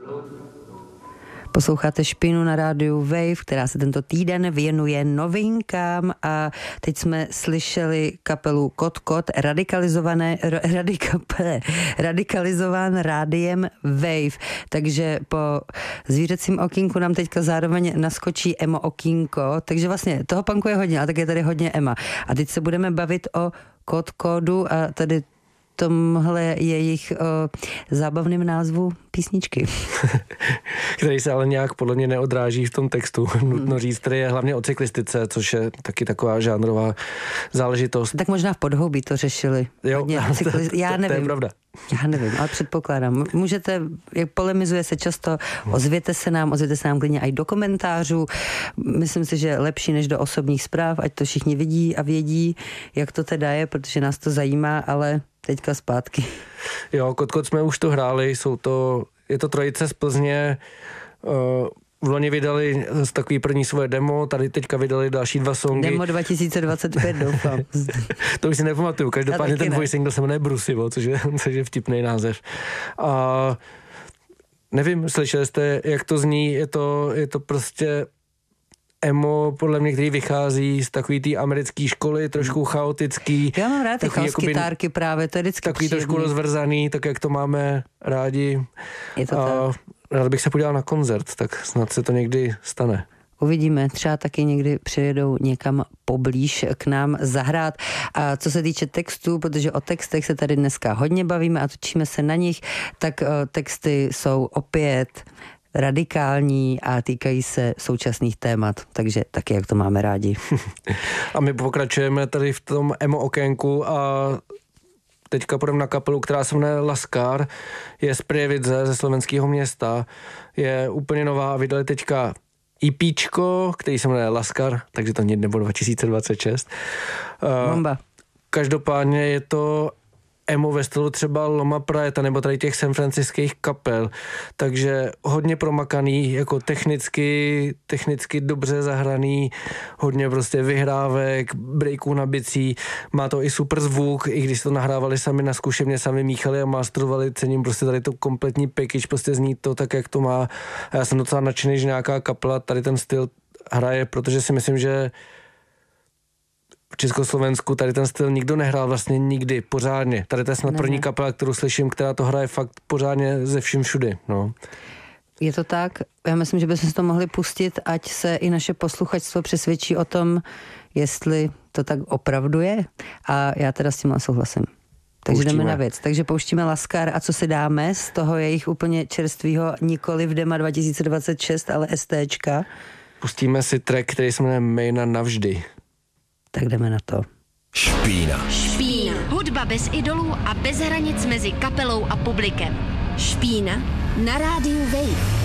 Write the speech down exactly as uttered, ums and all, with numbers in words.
Posloucháte Špínu na rádiu Wave, která se tento týden věnuje novinkám a teď jsme slyšeli kapelu Kot Kot, radikalizované, radika, radikalizován rádiem Wave, takže po zvířecím okýnku nám teďka zároveň naskočí emo okýnko, takže vlastně toho punku je hodně, a tak je tady hodně ema. A teď se budeme bavit o Kot Kodu a tady tomhle jejich o, zábavným názvu písničky. Který se ale nějak podle mě neodráží v tom textu. Nutno říct, který je hlavně o cyklistice, což je taky taková žánrová záležitost. Tak možná v Podhoubí to řešili. Jo, cykli... Já nevím. To je pravda. Já nevím, ale předpokládám. Můžete, jak polemizuje se často, ozvěte se nám, ozvěte se nám klidně i do komentářů. Myslím si, že lepší než do osobních zpráv, ať to všichni vidí a vědí, jak to teda je, protože nás to zajímá, ale teďka zpátky. Jo, Kot Kot jsme už to hráli, jsou to, je to trojice z Plzně, uh, v loni vydali z takový první svoje demo, tady teďka vydali další dva songy. Demo dva tisíce dvacet pět, doufám. To už si nepamatuju, každopádně ten tvůj single se jmenuje Brusivo, což je, což je vtipný název. A nevím, slyšeli jste, jak to zní, je to, je to prostě emo, podle mě, který vychází z takový té americké školy, trošku chaotický. Já mám rád ty kytárky právě, to je vždycky takový příjemný. Trošku rozvrzaný, tak jak to máme rádi. Je to a tak. Rád bych se podíval na koncert, tak snad se to někdy stane. Uvidíme, třeba taky někdy přijedou někam poblíž k nám zahrát. A co se týče textů, protože o textech se tady dneska hodně bavíme a točíme se na nich, tak uh, texty jsou opět radikální a týkají se současných témat, takže taky, jak to máme rádi. A my pokračujeme tady v tom emo okénku a teďka půjdeme na kapelu, která se jmenuje Laskar, je z Prievidze, ze slovenského města, je úplně nová a vydali teďka EPčko, který se jmenuje Laskar, takže to nebo dva tisíce dvacet šest. Bomba. Každopádně je to emo ve stylu třeba Loma Prieta nebo tady těch san francouzských kapel, takže hodně promakaný, jako technicky, technicky dobře zahraný, hodně prostě vyhrávek, breaků na bicí, má to i super zvuk, i když to nahrávali sami na zkušebně, sami míchali a masterovali, cením prostě tady to kompletní package, prostě zní to tak, jak to má a já jsem docela nadšený, že nějaká kapela tady ten styl hraje, protože si myslím, že v Československu tady ten styl nikdo nehrál vlastně nikdy, pořádně. Tady to je snad první kapela, kterou slyším, která to hraje fakt pořádně ze vším všudy. No. Je to tak? Já myslím, že bychom si to mohli pustit, ať se i naše posluchačstvo přesvědčí o tom, jestli to tak opravdu je. A já teda s tím souhlasím. Takže pouštíme. Jdeme na věc. Takže pouštíme Laskar a co si dáme z toho jejich úplně čerstvýho, nikoli v Dema dva tisíce dvacet šest, ale STčka? Pustíme si track, který se jmenuje Mejna navždy. Tak jdeme na to. Špína. Špína. Hudba bez idolů a bez hranic mezi kapelou a publikem. Špína na rádiu Wave.